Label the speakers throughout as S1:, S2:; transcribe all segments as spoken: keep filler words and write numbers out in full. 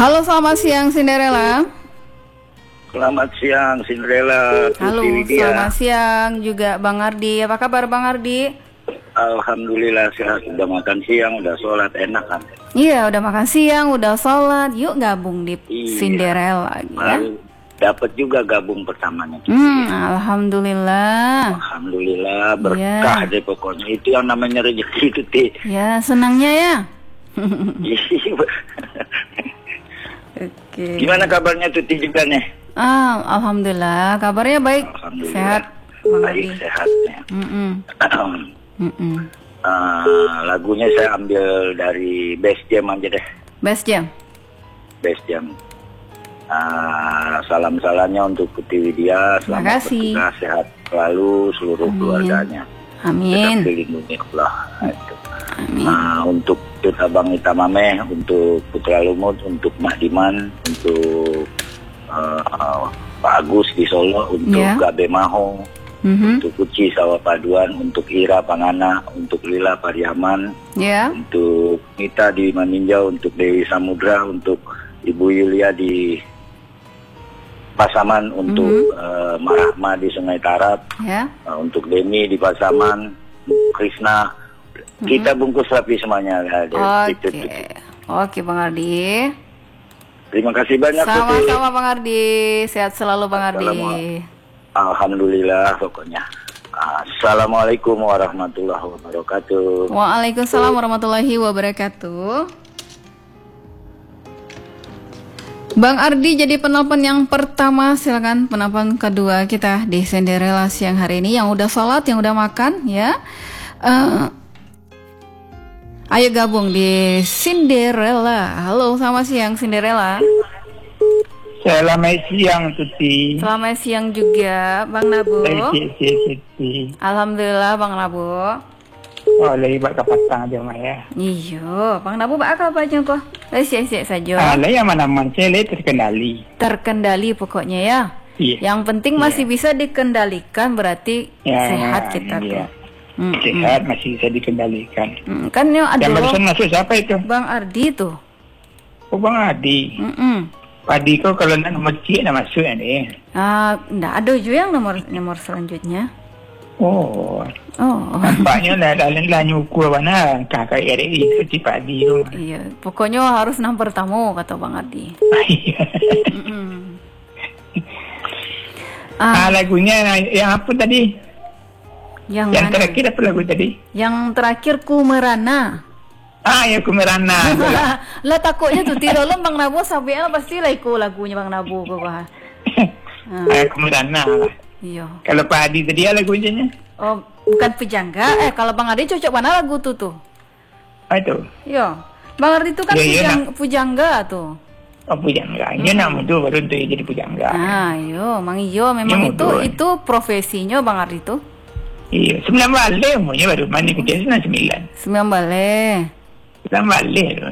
S1: Halo, selamat siang Cinderella.
S2: Selamat siang Cinderella.
S1: Halo, selamat siang juga Bang Ardi. Apa kabar Bang Ardi?
S2: Alhamdulillah sehat. Udah makan siang, udah sholat, enak kan?
S1: Iya, udah makan siang, udah sholat. Yuk gabung di
S2: Iya.
S1: Cinderella ya.
S2: Dapat juga gabung pertamanya.
S1: Hmm, alhamdulillah.
S2: Alhamdulillah berkah
S1: Ya.
S2: deh pokoknya. Itu yang namanya rezeki itu Ti.
S1: Ya, senangnya ya. Oke.
S2: Gimana kabarnya Tuti juga nih?
S1: Ah, alhamdulillah, kabarnya baik,
S2: Alhamdulillah.
S1: sehat, Bang
S2: Baik
S1: Ardi.
S2: sehatnya.
S1: Mm-mm. Mm-mm.
S2: Uh, lagunya saya ambil dari Best Jam aja deh.
S1: Best Jam.
S2: Best Jam. Uh, salam-salamnya untuk Putri Widya.
S1: Terima
S2: Selamat
S1: kasih.
S2: bertugas, sehat selalu seluruh
S1: Amin.
S2: keluarganya.
S1: Amin.
S2: Tetap dilindungi Allah. Itu.
S1: Amin.
S2: Uh, untuk Tuta Bang Itamame, untuk Putra Lumut, untuk Mak Diman, untuk uh, uh, Pak Agus di Solo, untuk
S1: Ya.
S2: Gabe Maho,
S1: Mhm.
S2: untuk Uci Sawah Paduan, untuk Ira Pangana, untuk Lila Pariaman,
S1: Ya.
S2: untuk Nita di Maninjau, untuk Dewi Samudra, untuk Ibu Yulia di Pasaman, untuk
S1: Mhm.
S2: uh, Marahma di Sungai Tarap,
S1: Ya.
S2: uh, untuk Demi di Pasaman, Krisna. Kita bungkus rapi semuanya.
S1: Oke. Oke, Bang Ardi.
S2: Terima kasih banyak. Tuti.
S1: Sama-sama Bang Ardi. Sehat selalu Bang Ardi.
S2: Assalamualaikum. Alhamdulillah pokoknya. Assalamualaikum warahmatullahi wabarakatuh.
S1: Waalaikumsalam warahmatullahi wabarakatuh. Bang Ardi jadi penelpon yang pertama, silakan penelpon kedua kita di Cinderella siang hari ini. Yang udah sholat, yang udah makan ya. Eh, ayo gabung di Cinderella. Halo, selamat siang Cinderella.
S3: Selamat siang Tuti.
S1: Selamat siang juga Bang Nabo.
S3: Baik, Tuti.
S1: Alhamdulillah Bang Nabo.
S3: Oh, lagi buat kapatang dia mah ya.
S1: Iyo, Bang Nabo bakal baca kok. Eh, siap-siap saja.
S3: Ah, lah yang mana-mana saya terkendali.
S1: Terkendali pokoknya ya.
S3: Iya.
S1: Yang penting masih bisa dikendalikan, berarti
S3: Ya,
S1: sehat kita
S3: iya.
S1: tuh. Hmm,
S3: Sehat masih bisa dikendalikan.
S1: hmm. Kan yang ada
S3: Yang barusan masuk siapa itu?
S1: Bang Ardi tuh.
S3: Oh, Bang Adi.
S1: Mm-mm.
S3: Adi kau kalau nak nomor cik nak masuk ni.
S1: Ah, nggak ada juga yang nomor nomor selanjutnya.
S3: Oh,
S1: Oh,
S3: nampaknya lah dalam lah nyukur mana kakak R I seperti Pak Adi tu.
S1: iya. Pokoknya harus nampar tamu kata Bang Ardi. Mm-mm.
S3: Ah,
S1: Ah,
S3: lagunya yang apa tadi?
S1: yang
S3: Yang
S1: mana?
S3: terakhir apa lagu tadi?
S1: Yang terakhir Kumerana.
S3: Ah, yang Kumerana.
S1: Lah takutnya tuh tidak lo Bang Nabo sampai pasti lah ikut lagunya Bang Nabo kok. Ah.
S3: Ah, Kumerana.
S1: Iya.
S3: Kalau Pak Adi tadi apa lagunya?
S1: Oh, bukan pejangga. Eh, kalau Bang Ardi cocok mana lagu tuh tuh?
S3: Ah, itu.
S1: Iya. Bang Ardi itu kan
S3: Ya, iya,
S1: pujang, pujangga tuh.
S3: Oh, pujangga. Ini nama tu baru tu jadi pujangga.
S1: Nah, iyo, Mang iyo memang
S3: Iya,
S1: itu
S3: betul.
S1: itu profesinya Bang Ardi tuh.
S3: Iya, sembilan balik umurnya baru mana kerja sembilan sembilan.
S1: Sembilan balik.
S3: Sembilan balik tu.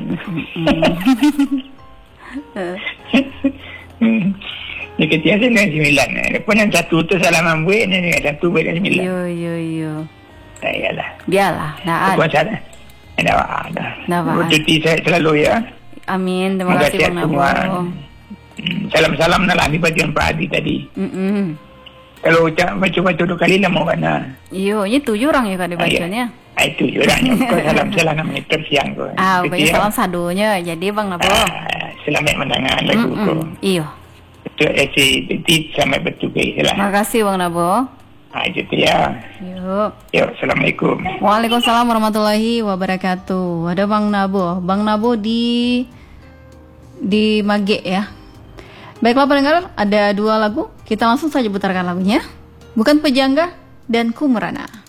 S3: Dia kerja sembilan sembilan. Lepas yang satu tu salaman buat ni, yang satu buat sembilan.
S1: Iyo, iyo, iyo.
S3: Tak yalah.
S1: Biarlah, dah.
S3: Lepas sana. Ada ada.
S1: Dah, Pak.
S3: Bercuti saya selalu ya.
S1: Amin, terima
S3: Semoga
S1: kasih
S3: sihat
S1: Bang Nabo.
S3: semua. Hmm, Salam-salam nak lagi bagian Pak Adi tadi.
S1: Mm-mm.
S3: Kalau ucap baca-baca dua kali lah mau mana.
S1: Iyo, ini tujuh orang ya kan dibacanya.
S3: Ah, itu orangnya. Kau salam-salam nak meter siang kau.
S1: Ah,
S3: Betul
S1: banyak
S3: ya?
S1: salam sadunya. Jadi Bang Nabo.
S3: Ah, selamat mendengar lagu kau.
S1: Mm-mm. Iyo.
S3: Betul, eh, si Petit selamat bertugas lah.
S1: Terima kasih Bang Nabo.
S3: Ah, itu ya.
S1: Yuk.
S3: Yuk, Assalamualaikum.
S1: Waalaikumsalam warahmatullahi wabarakatuh. Ada Bang Nabo, Bang Nabo di di Mage ya. Baiklah pendengar, ada dua lagu. Kita langsung saja putarkan lagunya. Bukan Pejangga dan Kumerana.